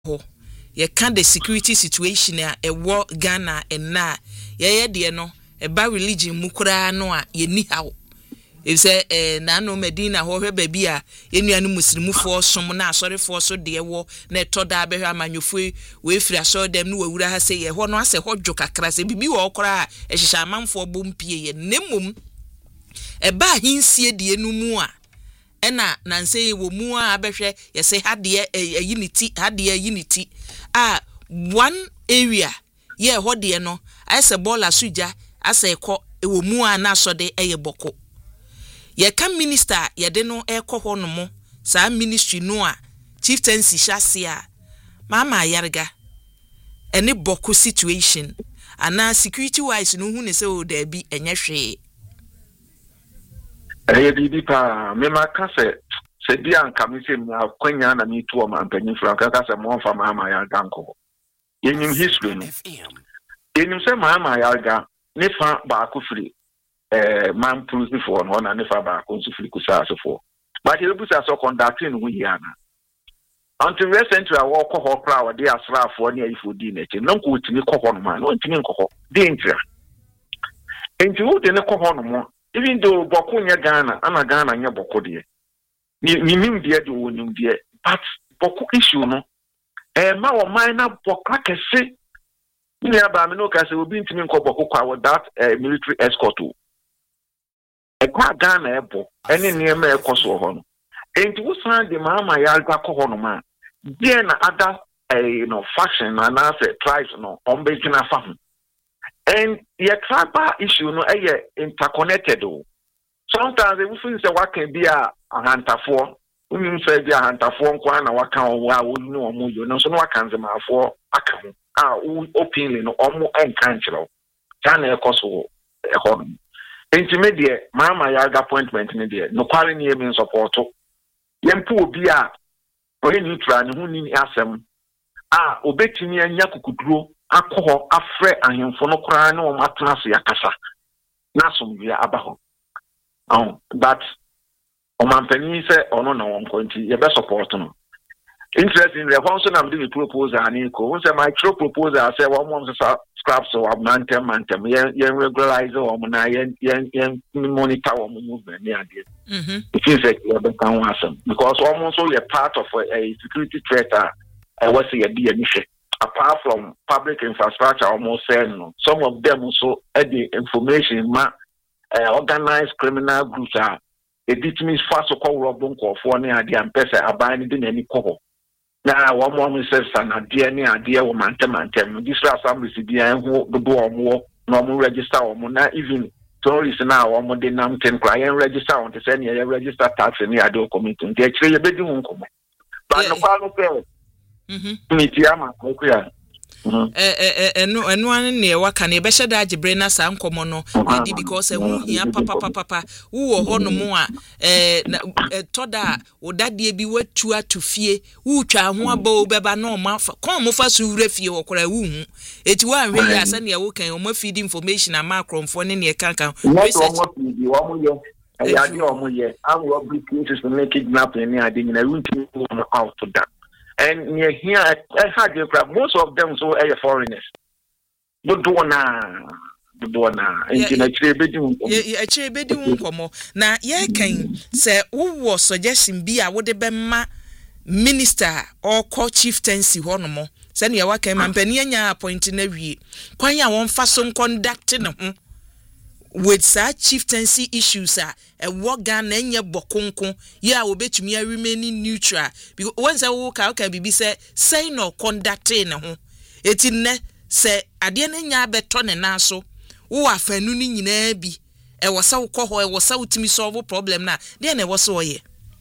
ye can the security situation a war Ghana and na ye de no eba religion mu kura no a ye ni hawo if say na no Medina ho hwe baby a ye nuanu muslimufo som na asorefo so de wo na to da be hwe amanyofo we firi aso dem no wawura ha say ye ho no ase hodwo kakra say bibi wo kora a ehihya amanfo bompie ye nemum eba hinsie de enu mu a ena nanse wo mu a abehwe ye say hade unity one area ye ho de no ase ball asuja ase ekọ ewo mu a na so de eye boko ye kan minister ye de no ekọ ho no mo sa ministry no a chieftaincy hyase a mama yarga ene boko situation ana security wise no hu ne se o da bi enye hwe bibi pa me maka se dia nka me se me akwanya na me to ma mpanyin franka ka se mo fa mama yarga nko yenim history no yenim se mama yarga ne fa ba ko firi man proof before no na ne fa ba ko so firi kusa asofo but you busa so conducting hu here na until recently I walk ho crowd dey asrafo ne ifodi na che no ko timi kokọ no ma no timi nkokọ dey ntra enti wo de ne kokọ no mo even though boko nya Ghana ana Ghana nya boko de ni nim de de wonim de but boko issue no ma wo man na boko akese ni aba me no ka se obi ntimi nkọ boko kwa with that military escort kwa Ghana ebo ene niema ekoso ho no enti wo san de mama ya alga ko ho no ma there na other faction and as tribes no on be kina fa ho and your tribal issue no interconnected sometimes we feel say what can be a hantafo we say be a hantafo nkwa na waka wa wo ni omo yo no so no waka nzema afo aka ho openly no omo enkanchiro Ghana ekoso ho no intermediate mama ya appointment ni there no kware ni emi support yempu obi a oye neutral ni hu ni asem obetimi anya kukuduro akọ afre ahemfo no kora na o matena so yakasa na somvia abaho but o mampani se ono na won konti ye be support no interesting the one so na me proposal ani ko won se my proposal say one mom so scrap so mantem ye regularize o mo na ye monitor o movement ni ade it is like you be kan wasam because almost so ye part of a security threat was ye be any apart from public infrastructure almost saying no some of them also the information organized criminal groups are it means fast so call robon ko for ni ade ampesa aban ni nani ko na one more says na ade ade wo mantem this assembly si dia ho do omo na omo register omo na even tourists na omo de nam ten client register on to say ni register tax ni ade committee dey kire ye bedi hu nkomo but no kwa no pe committee ama ko ya enu an ne waka na ebehye da agibre na sa nkomo no edi because hu hia papa wo ho no mo a toda odade bi watu atufie wo twa ho aba obeba na o ma kon mo fa so wura fie wo kora wo hu eti wa hwe ya sa ne wo kan o ma feed information ama kromfo ne ne kankan research ya di o mo ye am wo big cases na kidnapping ni ade ni na root out to that. And near here, I had most of them so foreigners. The door na. Actually, bedroom komo. Na ye can say who was suggesting be a would be ma minister or co-chieftaincy honomo. Send your work and penny appointing a we. Quanya won't fason conducting with such chieftaincy issues a work gun and your bokonko, ya will bet me remaining neutral. Because once I walk out, can be say no conducting. It in ne say, I didn't ya beton and also, who are fenuni in a be. I was so coho, I was so to me solve a problem now. Then I was so ye.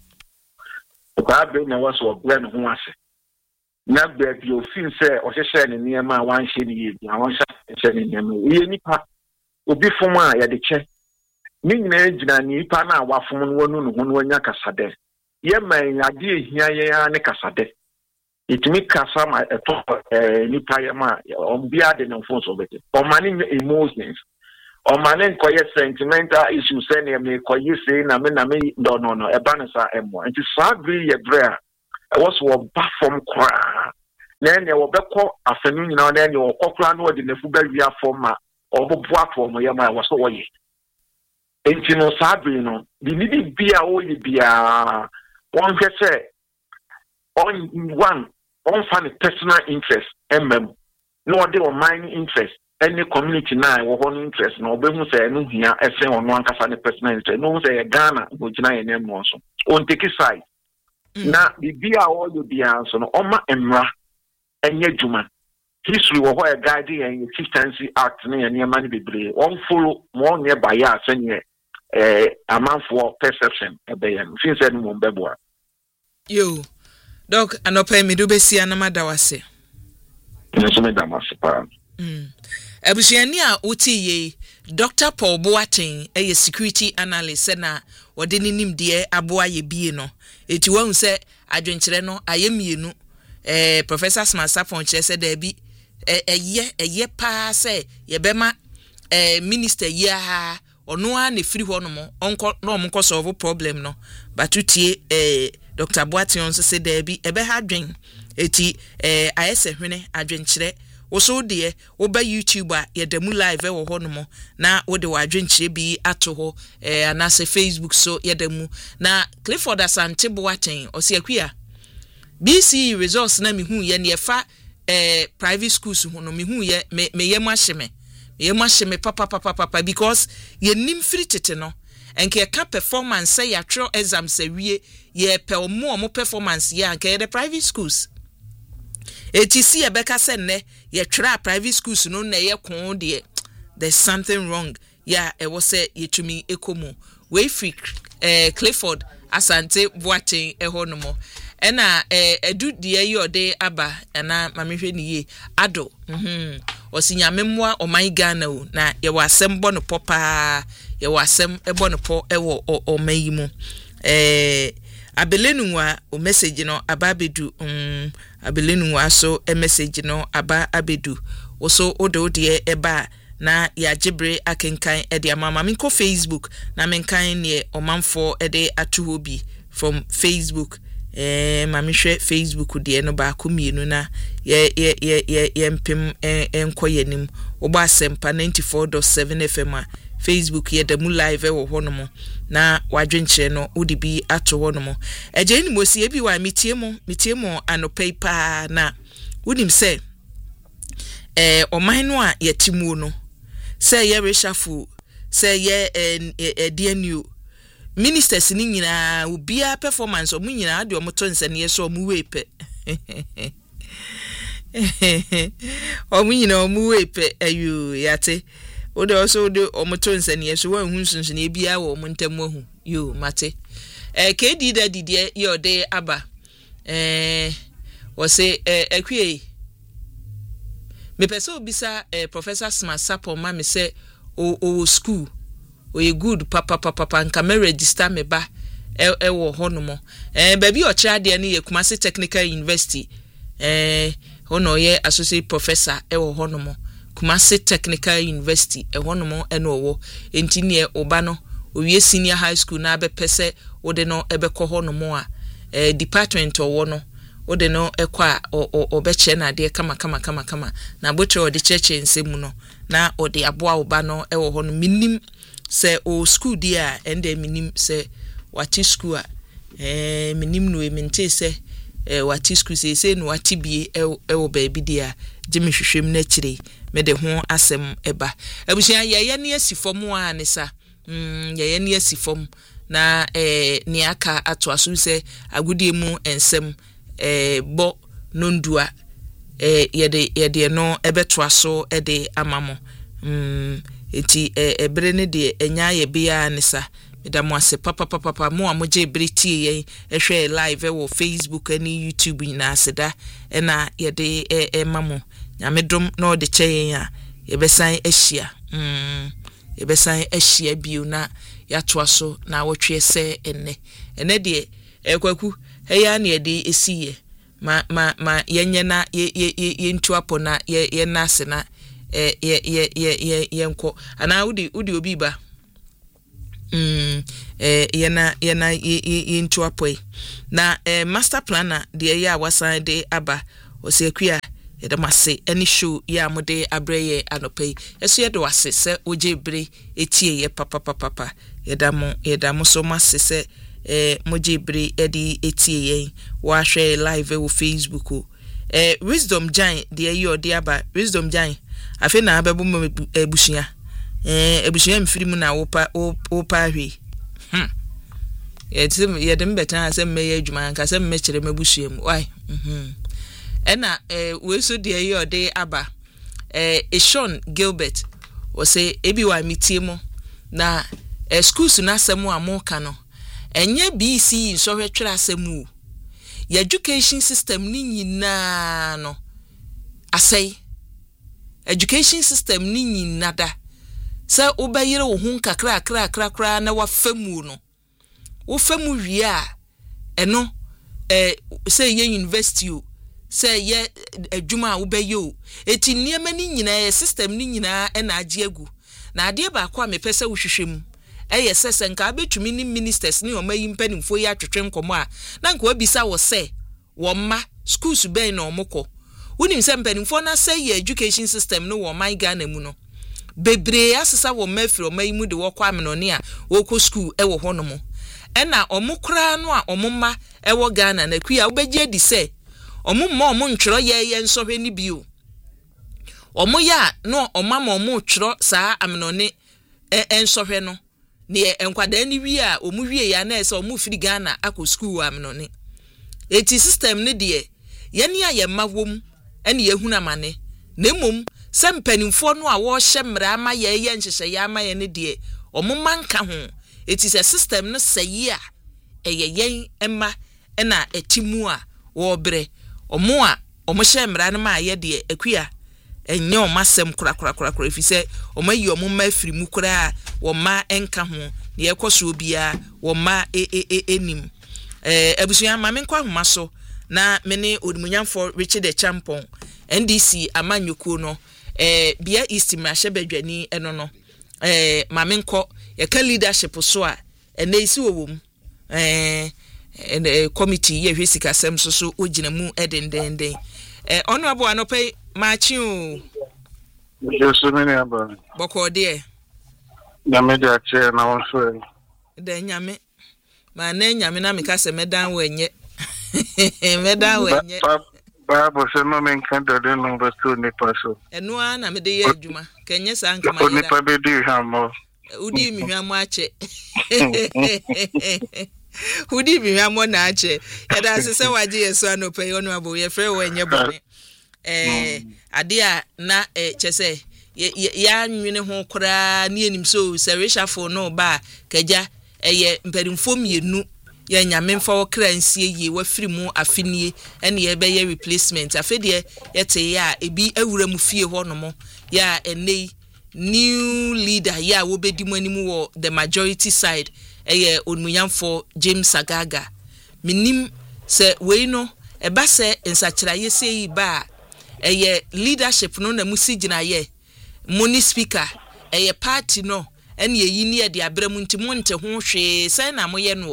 The Bible was what Glenn was. Now, that you feel say, or saying near my one shady, I want saying any part. Obi foma ya de che ni nyina gina ni pa na awafom no wonu no ho nya kasade ye man ade ehia ye ya ne kasade itimi kasa ma eto ni pa ye ma ombia de no fon so bete o mani emotions o mani nkoye sentimental issues say me koye say na me no e ba ne sa emo nti sa gri ye bra e was wo ba from kwa na ene wo bekọ afanu nyina na ene wo kokora na odi nefu ba wi afoma obobo afoma ya ma wo so wo ye enti no sabe no di ni bia o ye bia won hwese on fan personal interest no odi o mine interest any community na wo ho interest no obehu say no hia ese ono ankasa ne personal interest no say Ghana go gina ye nem no so on take side na bibia o ye bia so no oma emra enye djuma history wo ho e guide and chieftaincy act na ye niam ani bebre on follow mo ne baya asenye amanfo perception ebe no fin say no mo beboa yo doc anopa mi do besia na madawase nso me damase pa Abusuani a uti ye Dr. Paul Boateng eye security analyst na wode ni nimde aboa ye bie no eti wahu se adwenkyere no ayemienu Professor Smasapon kire se da bi eye pa se ye bema minister ye ha ono a ne firi ho no mo onko no mo ko solve problem no batutie Dr. Boateng on se da bi ebe ha dwen eti ayese hwene adwenkyere Oso de oba YouTube a yedemu live wo hono na wo de wadwenkyire bi ato ho anase Facebook so yedemu na Clifford Asante Boateng osiakua BC results na mihu ye ne fa private schools ho no mihu ye me yemu ahyeme papa because ye nim free tete no enke ka performance say ya tro exam say wie ye pe omo performance ye anke the private schools HC Ebeka said ne ye try private schools no na ye kon de there's something wrong yeah e was say ye tumi ekomu we free Clifford Asante Boateng ehonomo ena edu de ye ode aba na mamehwe ni ye ado osinyamemwa oman Ghana o na ye wasem bo no popa ye wasem ebo no po ewo omayi mu Abelenunwa o message no ababedu Abelenunwa so a message no aba abedu oso odo de eba na ya jibre akenkan e de mama minko Facebook na menkan ne omanfo e de atuhobi from Facebook mamihwe Facebook de no ba komienu na ye mpem enkoyenim oba sempa 94.7 FM Facebook ye demu live wo hono na wadwenche no odibi ato hono mo eje ni mosi ebi wa mitie mo anopai pa na wonim se oman no a yetimu no se ye reshafu se ye DNU ministers ni nyina obia performance omu nyina ade omoto nsane so omu wepe omu nyina omu wepe ayu yate Ode also de omoto nsane so wan hunsunsun e bia wo montam ahu yo mate KD da didie ye ode aba wo se akwie me pese obisa Professor Smasapon ma me se o school o ye good papa nka me register me ba wo honomo ba bi o kira de ne ye Kumasi Technical University hono ye associate professor wo honomo Kumasi Technical University ehonomo eno wo enti ne oba no owie senior high school na abepese ode no ebekọ honomo a department owo no ode no ekwa obeche na de kama na botre ode cheche nsemu no na ode aboa oba no ewo hono minim se o school dia ende minim se wati school a minim no emente se wati school se no wati bie ewo baby dia jimi hwehwem na kire me de ho asem eba abusia ye ne asifom a ne sa ye ne asifom na ne aka ato aso se agudie mu ensem bo nondua ye no ebeto aso de amamo eti ebre ne de enya ye bia ne sa medamo ase papa mo amoje breti ye ehwe live wo Facebook ani YouTube nyina aseda na ye de mamo nyamedom na ode cheyen a yebesan ahia bio na yato aso na wotwe se ene de ekwaku eya na de esiye ma yenye na ye ntu apo na ye nase na ye nko ana udi obi ba ye ntu apo na master planner de ya wasan de aba Osiakuya yedamase any show ya mode abreye anope eso yedo wase se oje bre etie ye papa yedamo so mase se moje bre edi etie ye wa hwe live wo Facebook wisdom giant de yi odi aba wisdom giant afi na abebu ebushia ebushia mfirimu na wopa hwe yedem betan asem meye adwuma nka asem mekere mebushia mu why ena we so de yi odi aba Sean Gilbert o say ebi wa mitie mu na schools na asemu amoka no enye BC so hwetwere asemu your education system ni nyina no asai education system ni nyina da se obayire wo hu kakra na wa famu no wo famu wi a eno say ye university o say ye adwuma wo baye o eti niema ni nyina system ni nyina na age agu na ade ba kwa mepese wo hwehwem sese nka abetumi ni ministers ni omayi mpanimfo ya twetwe nkomo a na nka obisa wo se wo ma schools ben na omoko wonim se mpanimfo na say ye education system no wo man Ghana mu no bebre asesa wo mafiri omayi mu de wo kwa menone a wo ko school wo hono na omukra no a omma wo Ghana na kuya obegye di se omumma omuntwero ye nsohwe ni bio omoya no omama omutwero saa amenone ensohwe no ne enkwada ni wi a omuwie ya na ese omufiri Ghana akọ school amenone eti system ne de ye ne aye mawom ene ye huna mane na mom se mpanimfo no a wo hye mra ama ye nhyehyɛ ya ama ye ne de omumma nka ho eti se system no sayi a yen emma na etimu a wo bre omo a omo hye mra no ma ye de akuya enye omasem kura efise omayi omumma afiri mu kura wo ma enka ho ne yekoso obia wo ma enim abusuya ma menkwa homa so na mene odimunyamfo Richard the Champon NDC amanyoko no bia East Mrahye badwani eno no ma menko ye ka leadership so a ene isi wo wom committee ye hwesika sem so ogina mu edendenden honorable anope machi o Yesu mene aba boko de nyame de ache na won so de nyame ma na nyame na meka se medan wo enye medan wo enye Bible say no men can do the number 2 ni paso eno a na me de ye adwuma kenye sa nka ma ni pa be di hamo udi mi hwamo ache udi mi hwamo na ache ya da se waje yeso anope yono abo ye frɛ wo enye bone ade a na chese ya nwene ho kora ne enim so serishafo no ba kaja eye mpadimfo mienu ya nyame mfa wo kra nsie ye wa firi mu afinie ene ye be ye replacement afede yete ya ebi awura mu fie ho no mo ya enei new leader ya wo bedi mu animu wo the majority side eye onmunyamfo James Agaga minim se we no eba se nsakira ye sei ba eye leadership no na musi gina ye moni speaker eye party no ene yi ni e de abramu ntimo nte ho hwe sai na moye no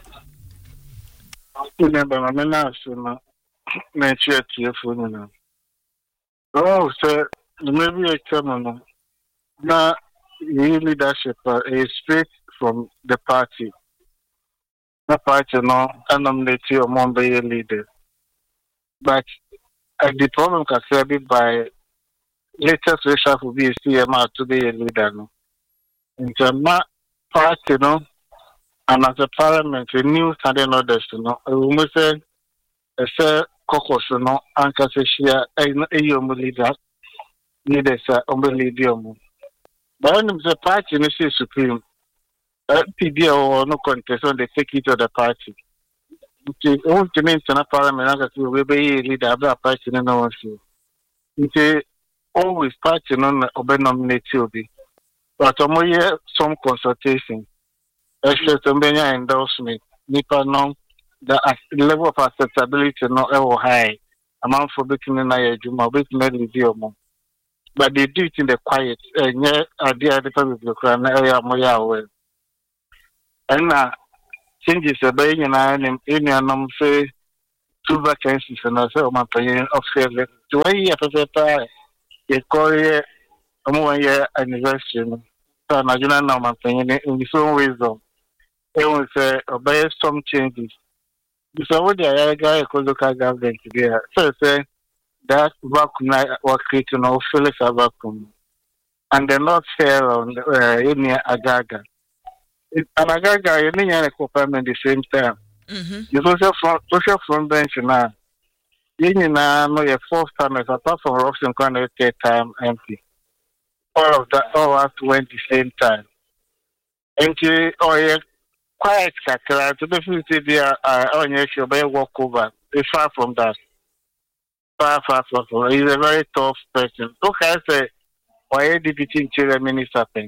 remember my na so na chiefo no oh so maybe a chairman na leadership is straight from the party the party no nominate your member leader but the problem can be by latest reshuffle will be CMR to be a leader no in the party no and as a parliament a new standing orders no we must say caucus no anka se share leaders leader but when the party no say supreme PDA or no contest on they take it to the party okay on the international parliament anka we be leader of the party no one see okay always party no obe nominate obi but some consultation actually to endorsement nipa no the level of acceptability no high amount for making na yejuma making review mo but they do it in the quiet idea the public na area moya well and changes by nyina any say 2 vacancies and also my opinion of fairly. To a year for a Korea 1 year anniversary. So I do not know my opinion in the same wisdom. It was obey some changes. So what the guy called local government there. So say that vacuum was creating no Phyllis vacuum. And they're not fair on in Agaga. And Agaga, you need a co-permanent the same time. The social front bench now. You know, your 4th time apart from Robson Conner 3rd time MP. All of that, all us went the same time. And you quiet kakra to definitely be on your show by walkover. It's far from that. Far from. He's a very tough person. Look, I say, why deputy interior minister thing?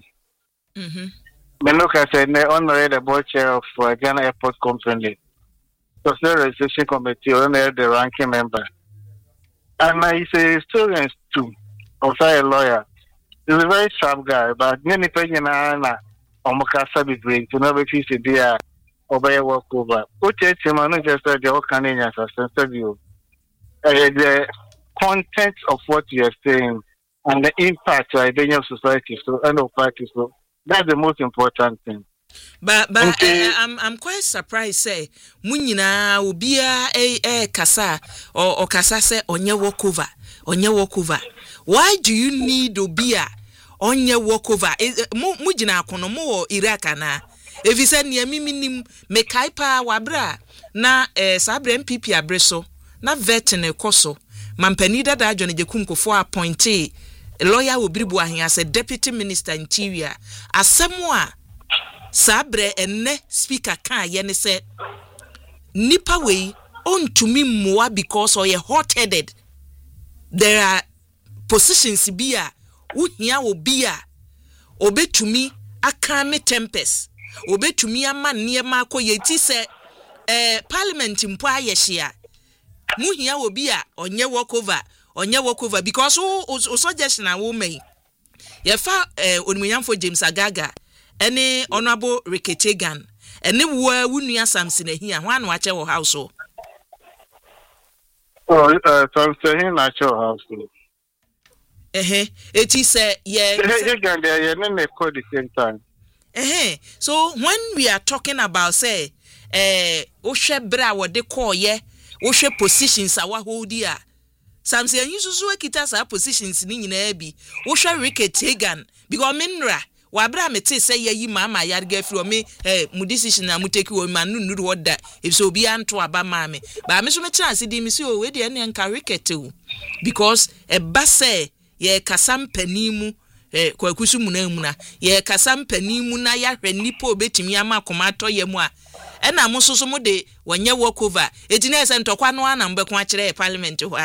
But look, I said, honorary the board chair of Ghana Airport Company. So, the registration committee, honorary the ranking member. And he's a historian too, also a lawyer. He's a very sharp guy, but many people Omokasa be great to know if he's a dear or by a walkover. What him, I know just the whole Canadians as interview. The content of what you are saying and the impact to Albanian society, so and of parties, so that's the most important thing. But I'm quite surprised. Say, Munina ubia kasa or kasa say onye walkover. Why do you need obia? Onye walkover mujina akono mo Iraq na if you said near minim me kaipa wabra na sabre MPP abreso na vetine koso mampani dada adwene jekumkofo appointee lawyer obribu ahen as a deputy minister interior asemo a sabre enne speaker kan ye ne se nipa we ontumi mmoa because oye hot-headed. There are positions bia uhia obi a obetumi aka me tempest obetumi ama niema akoye ti se parliament mpo ayehia muhia obi a onye walkover because o suggestion a wo mai ye fa onumunyamfo James Agaga ene honorable Riketegan ene wo wunua Samson ahia ho anu ache wo house o Samson ahia na ache wo house. It is yeah. The same time. So when we are talking about say Oshe bra what they call Oshe positions awa holdia. Samson yusuzu kita sa positions ni nyina bi. Oshe Riketegan because minra wabra mete say yi mama yarga fro me mu decision na mu take wo manu nuru woda if so bi anto aba mame. Ba me so me chance di mi si o we de ne nka Rikete because e ba say ye kasam panimu kwakusu munamuna ye kasam panimu na ya hwe nipa obetimi ama komato ye mu a ena musoso mu de wonye walkover etina ese ntokwa no ana mbekwa kire parliament ho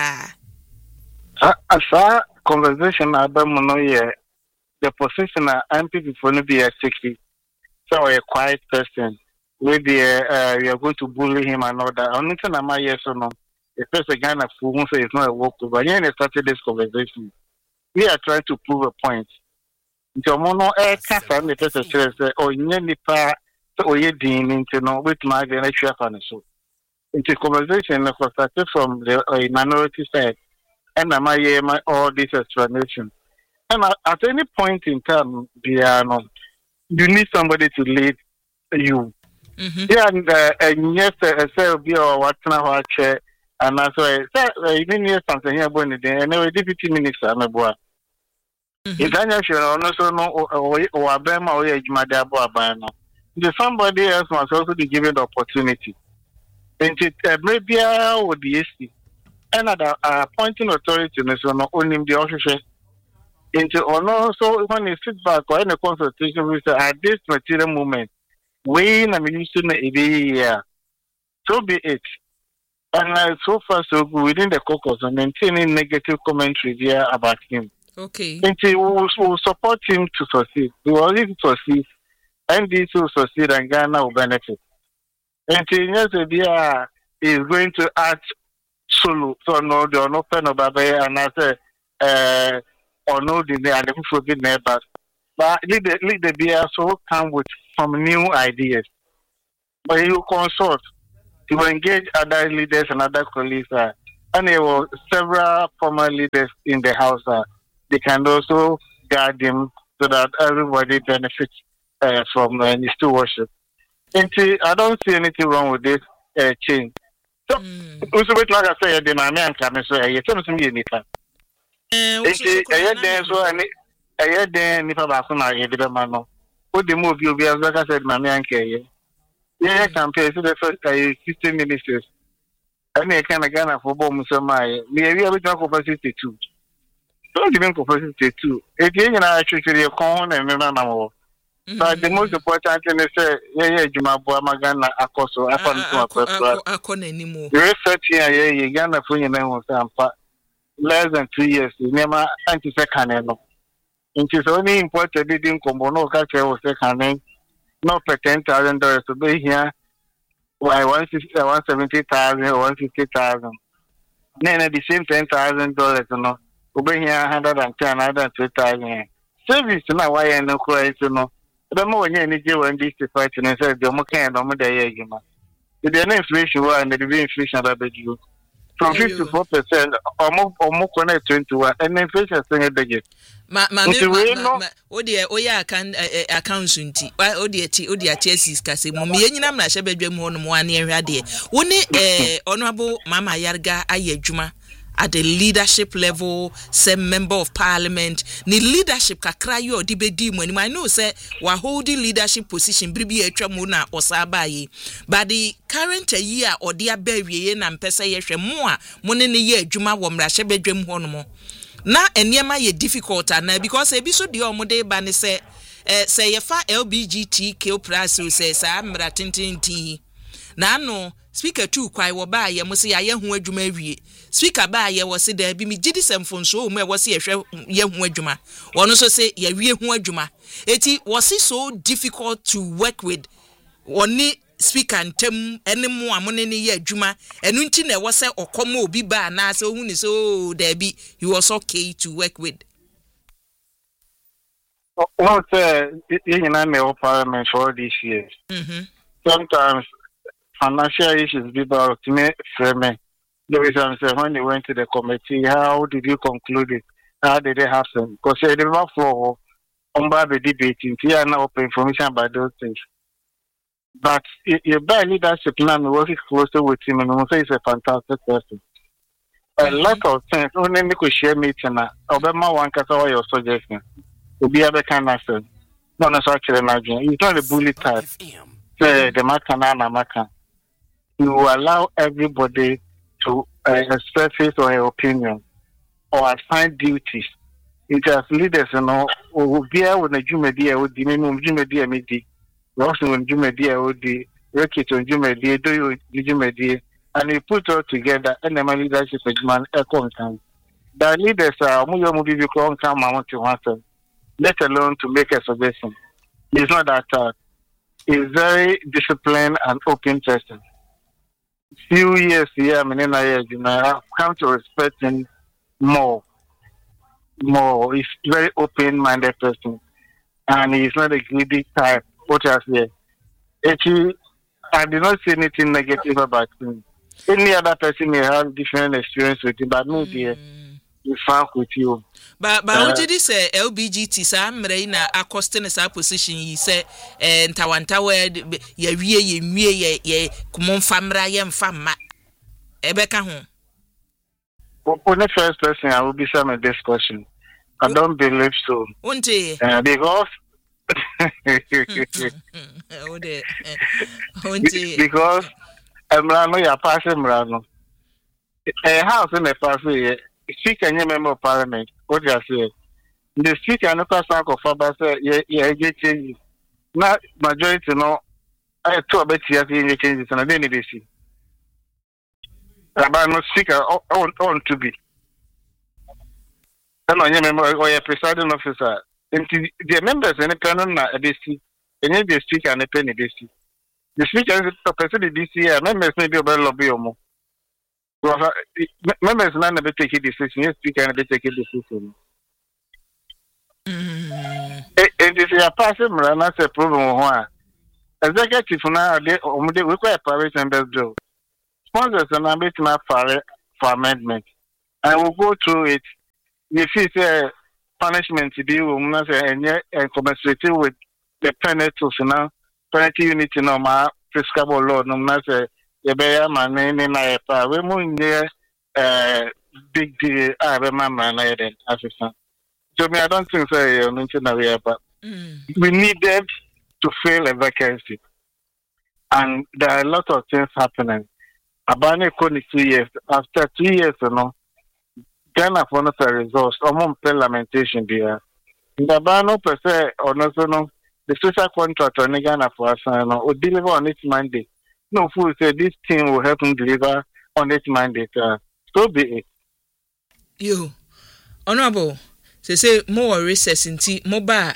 asa conversation abamu no ye the position MPP for no be a 60 so a quiet person maybe we are going to bully him and all that only thing am yes or no the person Ghana for who say it's not a walkover when they started this conversation. We are trying to prove a point. Nti omono kasa me pese say o nye nipa o ye din nti no with my na hwa fa ne so. Nti conversation na started from the minority side and am I all this explanation. And at any point in time you need somebody to lead you. Yeah, and yes say be or what na wa che and so you need something here born the anyway deputy minister ameboa. Itanya sure also no or abema or ejumade abo abana. Somebody else must also be given the opportunity. And it maybe would be easy. Another appointing authority so no only the officer. Into also when you sit back or in a consultation we say at this material moment when I'm used to a so be it. And so far so good within the caucus and maintaining negative commentary there about him. Okay. And we will support him to succeed. We will need to succeed. And this will succeed and Ghana will benefit. And yes, is going to act solo. So no, there are no pen of Babe and I say or no the and the food neighbors. But lead the beer so come with some new ideas. But you consult. to engage other leaders and other colleagues. And there were several former leaders in the house. They can also guide them so that everybody benefits from the stewardship. And I don't see anything wrong with this change. So, also, like I said, the man coming so I tell me anything. I had then if I the man. What the move you be as I said, my man, yeah, campaign so the first 15 ministers. And I can again for bomb so my maybe I will talk over 62. Don't even for 62. If you know, actually, a con and no. But the most important thing is, yeah, Juma Boamagana, Akoso, Afan, anymore. Research here, you Ghana for your name less than 2 years, you never anti-second. It is only important that didn't come on, culture was second, not for $10,000 to be here. Why 170,000 or 150,000? Then at the same $10,000, you know, over here 110, 120,000. Service now, why I know quite, you know. The more you need to when this fight and said, the more kind of the year, the inflation and the inflation that you from 54% or more connect 21 and inflation thing at the year. Accounts unti odia tesis kase mo me nyina mra hye badwam ho no mo ane ehwade wo ne honorable Mama Yarga ayadwuma at the leadership level, some member of parliament, ni leadership kakra yo di bedi mu. I know say wa holding leadership position bribi atwa mu na osaba yi, but the current year or dia bawie na mpesa ye hwe mo a mo ne ye adwuma wo mra hye badwam ho no mo na eniema ye difficult na because ebi so de omode ba ne say say ye fa LBGTQ plus say sa mra tintinti na no speaker 2 kwai wo ba ye mo se ya hu adwuma awie speaker ba ye wo se da bi mi gidi semfonso mo e wo se ye hwe ye hu adwuma wono so se ye wie hu adwuma eti was it so difficult to work with oni speaker ntem enemu amone ne ye adwuma enu nti na wo se okomo obi ba na se ohun ni so da bi he was okay to work with. Well, you know, parliament for all these years. Sometimes financial issues be about me frame. When they went to the committee, how did you conclude it? How did they have some? Because they never for on the debating. Here now open information about those things. But your bad leadership now working closer with him and say he's a fantastic person. A lot of things only we could share meeting now. Obama one cut away your suggestion. To be a kind of person. Not necessarily he's not a bully type. The Macan. You allow everybody to express his or her opinion or assign duties. It has leaders, you know, who be out with the Jumedia with the minimum Jumedia midi, Russian with Jumedia with the Rekit on Jumedia, do you Jumedia, and you put all together and the leadership of man a content. The leaders are more movie come I want to answer, let alone to make a suggestion. It's not that he's very disciplined and open person. Few years here, I've come to respect him more. He's very open-minded person, and he's not a greedy type. What I say, actually, I did not see anything negative about him. Any other person may have different experience with him, but no, dear, we found with you. But what did he say? LBGT Sam Reina accosting a position. He said, and Tawantawe, ye come famra yam fama. Ebeka home. For the first person, I will be some discussion. I don't believe so. Because Emrano, ya pass Emrano. A house in the past. Speaker and member of parliament, what you say? The speaker and the person of Fabas, yeah, changes. Not majority, no. I told about the changes on a daily basis. About no speaker on to be. And on your member or a presiding officer. And the members and the panel are DC, and the speaker and the penny DC. The speaker is the president this year, members may be about lobby or more. Members none of take a decision. Yes, speaker and take a decision. It is a person, and that's a problem. Executive now, they require private members do. sponsors and I'm waiting for amendment. I will go through it. If it's a punishment to be and commensurate with the penalties now, penalty unit in my fiscal law, no matter the bear man in my we're moving there. Big deal. I remember assistant. So I don't think so. But we needed to fill a vacancy, and there are a lot of things happening. Abane Koni 2 years. After 2 years, Ghana for no results. Among lamentation there. The Abano per se or no, the social contract on Ghana for us will deliver on its mandate. No fool say this team will help him deliver on its mandate. So be it. You, honorable, say more recess inti moba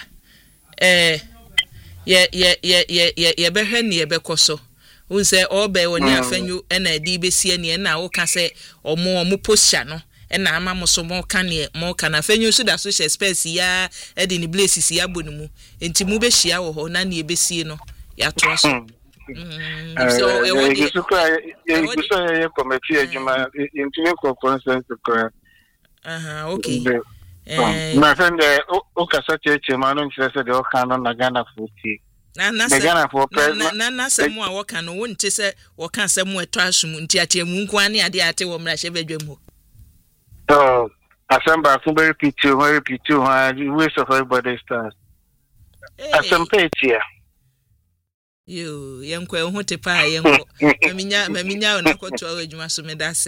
ye behwe ne ye bekoso. Who say all be woni afenyu na di besie ne na wo ka say omo posture no na ama mo so mo ka ne mo ka na afenyu so da social space ya e di ni places ya bonimu enti mu be hia wo ho na ne besie no ya to so. So you committee adjuma into consensus correct. Okay. My friend, Okasa Churchman, and says the Okano Nagana Futi. Nagana for President. Nana, someone what can won't say or can somewhere trashum in Tiati Munkwani at the Ate or Mrashevemo. So, Assemble very pity, waste of everybody's time. As some page here. You, young quail, what a pie, young Mamina, and I got to always medase.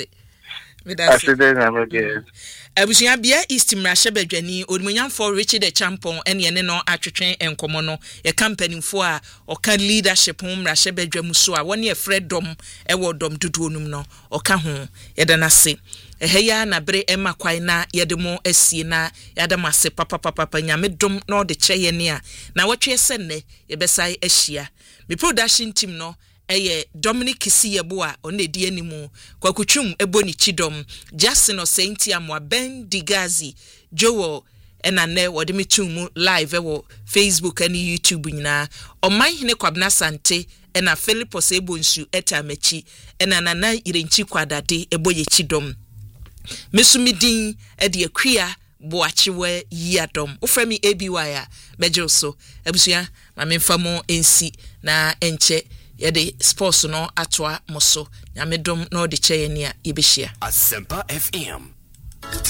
Abusia bia East Mrashe Bedwani odmunyam for Richard the Champon ene ye no atwetwen enkomo no ye company fo a oka leadership Mrashe Bedwamu so a woni e fredom e wodom duduonum no oka ho ye da na se eheya na bere ema kwai na ye de mo asie na ya da mase papa nyame dom na ode kyeye ne a na wotwe senne ye besai ahia me production team no eye Dominic Kisiyeboa onedi animu kwakutwum eboni chidom Justin Osenti amwa Ben Digazi Jowo enane wode metumu live ewo Facebook and YouTube nyina oman hene kwabna sante ena Philip Osebonsu etamachi ena nana irenchi kwadade eboye chidom mesumidin ede akua boachiwe yadom ofremi ABY a mejoso abusia mamemfamo ensi na enche yede sports no atwa moso nyamedom no de cheye ne a yebehia Asempa FM